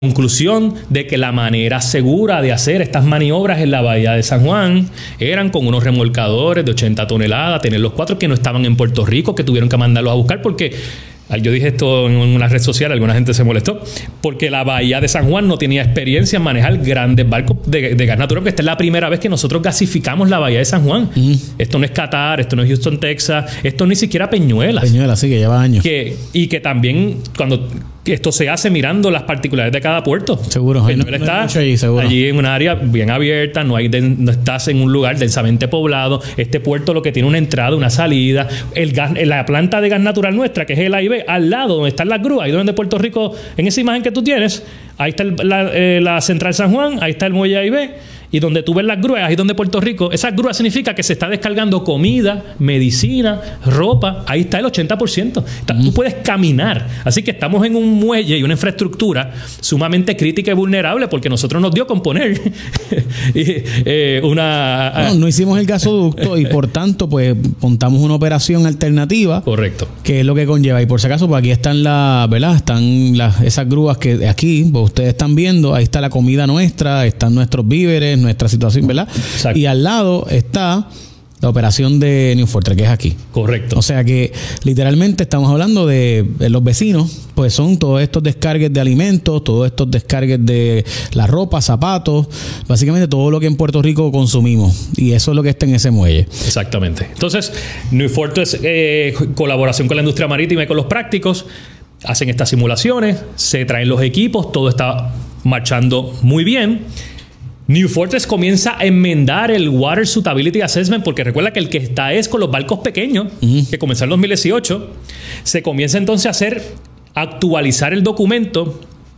conclusión de que la manera segura de hacer estas maniobras en la bahía de San Juan eran con unos remolcadores de 80 toneladas, tener los 4 que no estaban en Puerto Rico, que tuvieron que mandarlos a buscar porque... Yo dije esto en una red social, alguna gente se molestó, porque la bahía de San Juan no tenía experiencia en manejar grandes barcos de gas natural, porque esta es la primera vez que nosotros gasificamos la bahía de San Juan. Esto no es Qatar, esto no es Houston, Texas, esto ni siquiera Peñuelas. Peñuelas, sí, que lleva años. Y que también cuando esto se hace mirando las particularidades de cada puerto. Seguro. Peñuelas está allí en un área bien abierta, no estás en un lugar densamente poblado. Este puerto lo que tiene una entrada, una salida. La planta de gas natural nuestra, que es el AIB, al lado donde están las grúas, ahí donde Puerto Rico, en esa imagen que tú tienes, ahí está la Central San Juan, ahí está el muelle AIB, y donde tú ves las grúas, ahí donde Puerto Rico, esas grúas significa que se está descargando comida, medicina, ropa, ahí está el 80%. Tú puedes caminar. Así que estamos en un muelle y una infraestructura sumamente crítica y vulnerable porque nosotros nos dio con poner no hicimos el gasoducto y por tanto pues montamos una operación alternativa. Correcto. Que es lo que conlleva. Y por si acaso, pues aquí están ¿verdad? Están esas grúas que aquí pues, ustedes están viendo, ahí está la comida nuestra, están nuestros víveres, nuestra situación, ¿verdad? Exacto. Y al lado está la operación de New Fortress, que es aquí. Correcto. O sea que literalmente estamos hablando de los vecinos, pues son todos estos descargues de alimentos, todos estos descargues de la ropa, zapatos, básicamente todo lo que en Puerto Rico consumimos. Y eso es lo que está en ese muelle. Exactamente. Entonces, New Fortress, colaboración con la industria marítima y con los prácticos, hacen estas simulaciones, se traen los equipos, todo está marchando muy bien. New Fortress comienza a enmendar el Water Suitability Assessment, porque recuerda que el que está es con los barcos pequeños, que comenzó en 2018. Se comienza entonces a actualizar el documento.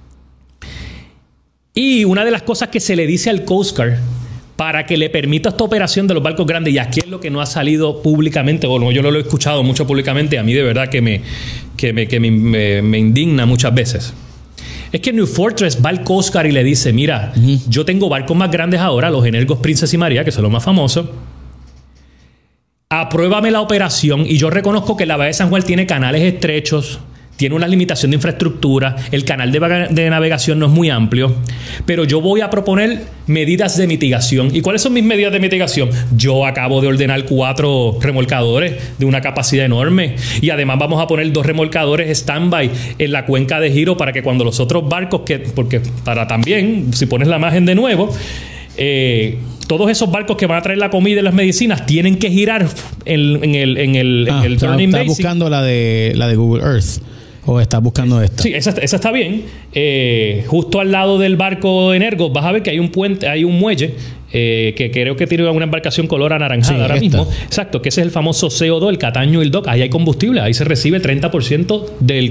Y una de las cosas que se le dice al Coast Guard para que le permita esta operación de los barcos grandes, y aquí es lo que no ha salido públicamente, o no, yo lo he escuchado mucho públicamente, a mí de verdad que me indigna muchas veces. Es que New Fortress va al Coast Guard y le dice, mira, yo tengo barcos más grandes ahora, los Energos Princess y María, que son los más famosos. Apruébame la operación y yo reconozco que la bahía de San Juan tiene canales estrechos, tiene una limitación de infraestructura, el canal de navegación no es muy amplio, pero yo voy a proponer medidas de mitigación. ¿Y cuáles son mis medidas de mitigación? Yo acabo de ordenar 4 remolcadores de una capacidad enorme y además vamos a poner 2 remolcadores stand-by en la cuenca de giro para que cuando los otros barcos, porque para también, si pones la imagen de nuevo, todos esos barcos que van a traer la comida y las medicinas tienen que girar en el turning basic. ¿Estás buscando la de Google Earth? ¿O estás buscando esta? Sí, esa está bien. Justo al lado del barco Energos vas a ver que hay un puente, hay un muelle que creo que tiene una embarcación color anaranjada ahora mismo. Exacto, que ese es el famoso CO2, el Cataño y el DOC. Ahí hay combustible, ahí se recibe el 30%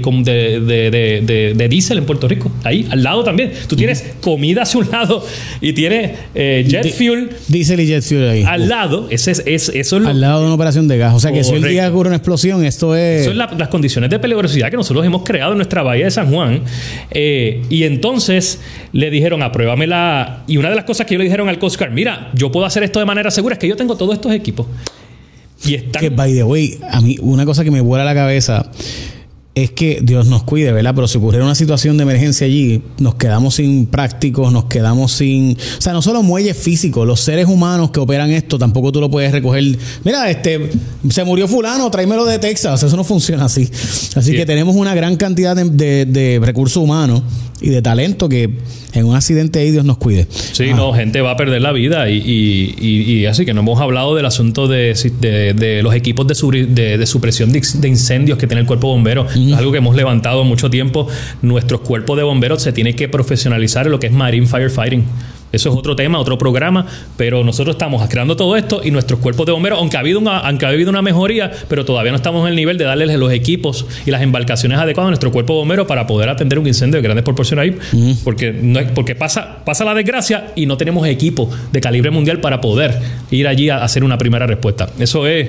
de diésel en Puerto Rico. Ahí, al lado también. Tú tienes comida hacia un lado y tienes jet fuel. Diésel y jet fuel ahí. Al lado, eso es al lado de una operación de gas. O sea que si el día ocurre una explosión, esto es... Son las condiciones de peligrosidad que nosotros hemos creado en nuestra bahía de San Juan. Y entonces le dijeron, apruébamela. Y una de las cosas que yo le dijeron al Coast Guard, mira, yo puedo hacer esto de manera segura, es que yo tengo todos estos equipos. Y están... Que, by the way, a mí una cosa que me vuela la cabeza es que Dios nos cuide, ¿verdad? Pero si ocurriera una situación de emergencia allí, nos quedamos sin prácticos, nos quedamos sin... O sea, no solo muelles físicos, los seres humanos que operan esto, tampoco tú lo puedes recoger. Mira, se murió fulano, tráemelo de Texas. O sea, eso no funciona así. Así que tenemos una gran cantidad de recursos humanos y de talento que en un accidente ahí Dios nos cuide. Sí, gente va a perder la vida y así que no hemos hablado del asunto de los equipos de supresión de incendios que tiene el cuerpo de bomberos. Es algo que hemos levantado mucho tiempo. Nuestros cuerpos de bomberos se tienen que profesionalizar en lo que es Marine Firefighting. Eso es otro tema, otro programa, pero nosotros estamos creando todo esto y nuestros cuerpos de bomberos, aunque ha habido una mejoría, pero todavía no estamos en el nivel de darles los equipos y las embarcaciones adecuadas a nuestro cuerpo de bomberos para poder atender un incendio de grandes proporciones ahí, porque pasa la desgracia y no tenemos equipo de calibre mundial para poder ir allí a hacer una primera respuesta. Eso es...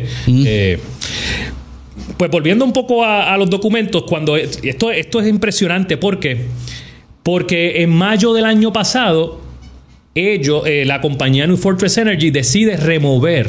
pues volviendo un poco a los documentos, cuando esto es impresionante porque en mayo del año pasado la compañía New Fortress Energy decide remover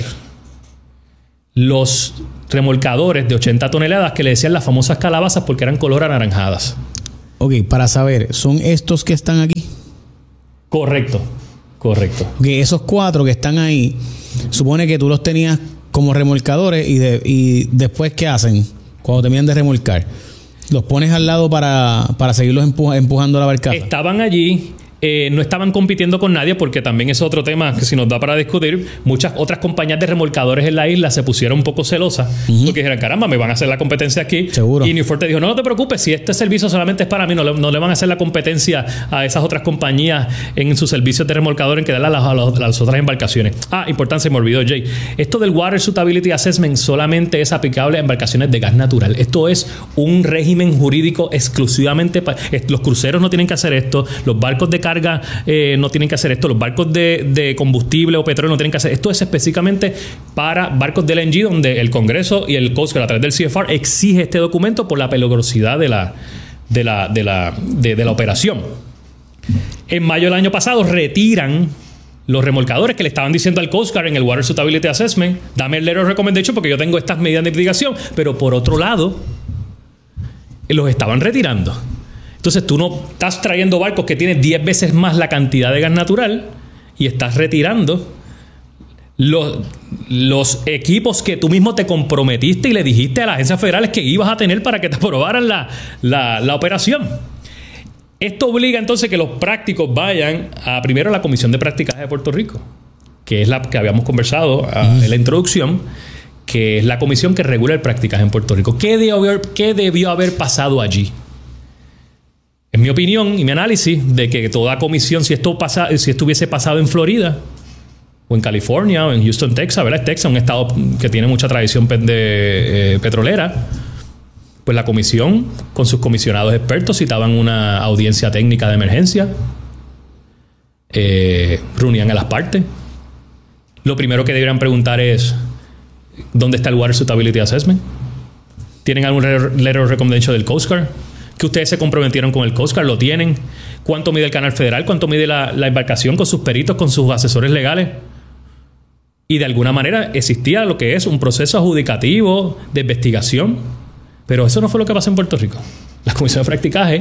los remolcadores de 80 toneladas que le decían las famosas calabazas porque eran color anaranjadas. Ok, para saber, ¿son estos que están aquí? Correcto. Ok, esos 4 que están ahí, supone que tú los tenías como remolcadores y después, ¿qué hacen cuando terminan de remolcar? ¿Los pones al lado para seguirlos empujando la barcaza? Estaban allí. No estaban compitiendo con nadie porque también es otro tema que si nos da para discutir. Muchas otras compañías de remolcadores en la isla se pusieron un poco celosas porque dijeron, caramba, me van a hacer la competencia aquí. Seguro. Y Newforte dijo, no te preocupes, si este servicio solamente es para mí, no le van a hacer la competencia a esas otras compañías en sus servicios de remolcador en que darle a las otras embarcaciones. Importante, se me olvidó, Jay. Esto del Water Suitability Assessment solamente es aplicable a embarcaciones de gas natural. Esto es un régimen jurídico exclusivamente para... Los cruceros no tienen que hacer esto, los barcos de carga no tienen que hacer esto, los barcos de combustible o petróleo no tienen que hacer esto. Es específicamente para barcos de LNG, donde el Congreso y el Coast Guard a través del CFR exige este documento por la peligrosidad de la operación. En mayo del año pasado retiran los remolcadores que le estaban diciendo al Coast Guard en el Water Suitability Assessment, dame el letter of recommendation porque yo tengo estas medidas de mitigación, pero por otro lado los estaban retirando. Entonces tú no estás trayendo barcos que tienen 10 veces más la cantidad de gas natural y estás retirando los equipos que tú mismo te comprometiste y le dijiste a las agencias federales que ibas a tener para que te aprobaran la operación. Esto obliga entonces que los prácticos vayan primero a la Comisión de Practicaje de Puerto Rico, que es la que habíamos conversado en la introducción, que es la comisión que regula el practicaje en Puerto Rico. ¿Qué debió haber pasado allí? En mi opinión y mi análisis de que toda comisión, si esto hubiese pasado en Florida o en California o en Houston, Texas, ¿verdad? Texas, un estado que tiene mucha tradición petrolera, pues la comisión con sus comisionados expertos citaban una audiencia técnica de emergencia, reunían a las partes. Lo primero que deberían preguntar es ¿dónde está el Water Suitability Assessment? ¿Tienen algún letter of recommendation del Coast Guard? Que ustedes se comprometieron con el Coast Guard, lo tienen. ¿Cuánto mide el canal federal? ¿Cuánto mide la embarcación con sus peritos, con sus asesores legales? Y de alguna manera existía lo que es un proceso adjudicativo de investigación. Pero eso no fue lo que pasó en Puerto Rico. La Comisión de Practicaje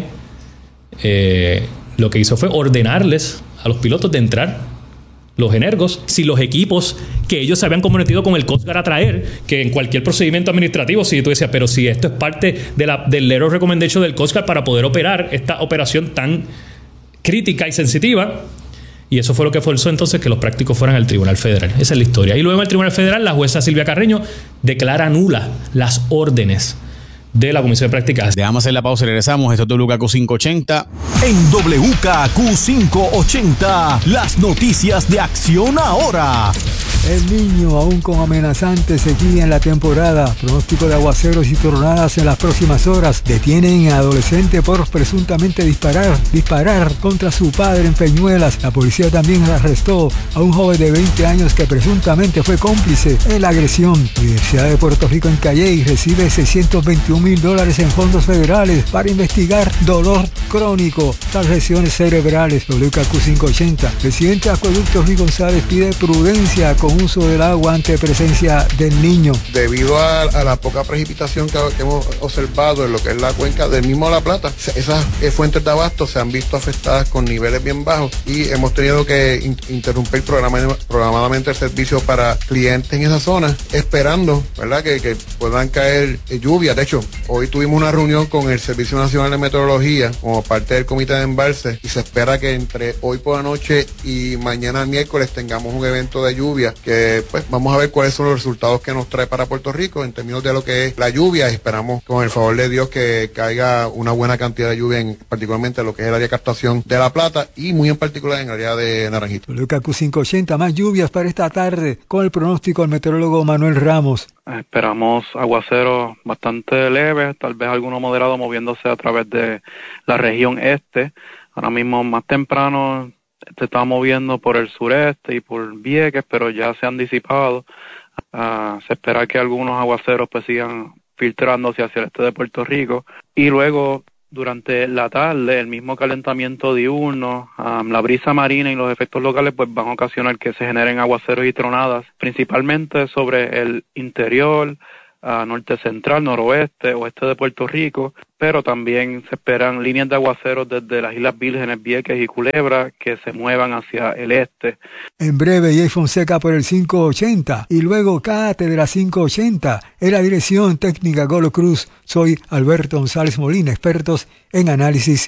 lo que hizo fue ordenarles a los pilotos de entrar los energos, si los equipos que ellos se habían comprometido con el Coast Guard a traer, que en cualquier procedimiento administrativo, si tú decías, pero si esto es parte del letter of recommendation del Coast Guard para poder operar esta operación tan crítica y sensitiva, y eso fue lo que forzó entonces que los prácticos fueran al Tribunal Federal. Esa es la historia. Y luego en el Tribunal Federal, la jueza Silvia Carreño declara nula las órdenes de la Comisión de Prácticas. Dejamos hacer la pausa y regresamos. Esto es WKQ 580. En WKQ 580, las noticias de Acción Ahora. El Niño, aún con amenazante sequía en la temporada, pronóstico de aguaceros y tornadas en las próximas horas, detienen a adolescente por presuntamente disparar contra su padre en Peñuelas. La policía también arrestó a un joven de 20 años que presuntamente fue cómplice en la agresión. La Universidad de Puerto Rico en Calley recibe $621,000 en fondos federales para investigar dolor crónico tras lesiones cerebrales. WKQ 580. Presidente de Acueductos Luis González pide prudencia con uso del agua ante presencia del Niño. Debido a la poca precipitación que hemos observado en lo que es la cuenca del mismo La Plata, esas fuentes de abasto se han visto afectadas con niveles bien bajos y hemos tenido que interrumpir programadamente el servicio para clientes en esa zona, esperando, ¿verdad?, que puedan caer lluvias. De hecho, hoy tuvimos una reunión con el Servicio Nacional de Meteorología como parte del Comité de Embalse y se espera que entre hoy por la noche y mañana miércoles tengamos un evento de lluvia que pues vamos a ver cuáles son los resultados que nos trae para Puerto Rico en términos de lo que es la lluvia. Esperamos con el favor de Dios que caiga una buena cantidad de lluvia particularmente en lo que es el área de captación de La Plata y muy en particular en el área de Naranjito. WKQ 580, más lluvias para esta tarde con el pronóstico del meteorólogo Manuel Ramos. Esperamos aguaceros bastante leves, tal vez alguno moderado moviéndose a través de la región este. Ahora mismo más temprano se está moviendo por el sureste y por Vieques, pero ya se han disipado. Se espera que algunos aguaceros pues sigan filtrándose hacia el este de Puerto Rico. Y luego, durante la tarde, el mismo calentamiento diurno, la brisa marina y los efectos locales pues van a ocasionar que se generen aguaceros y tronadas, principalmente sobre el interior, norte central, noroeste, oeste de Puerto Rico, pero también se esperan líneas de aguaceros desde las Islas Vírgenes, Vieques y Culebra que se muevan hacia el este. En breve, Jay Fonseca por el 580 y luego Cátedra 580. En la dirección técnica Golo Cruz, soy Alberto González Molina, expertos en análisis